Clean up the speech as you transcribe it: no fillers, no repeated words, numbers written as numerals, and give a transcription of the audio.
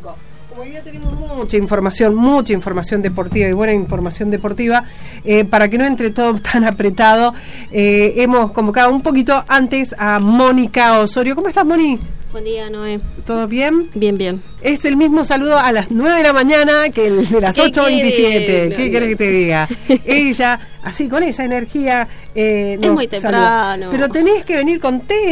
México. Como hoy día tenemos mucha información deportiva y buena información deportiva, para que no entre todo tan apretado, hemos convocado un poquito antes a Mónica Osorio. ¿Cómo estás, Moni? Buen día, Noé. ¿Todo bien? Bien, bien. Es el mismo saludo a las 9 de la mañana que el de las 8:27. ¿Qué querés que te diga? Ella, así con esa energía, es muy temprano. Pero tenés que venir con té.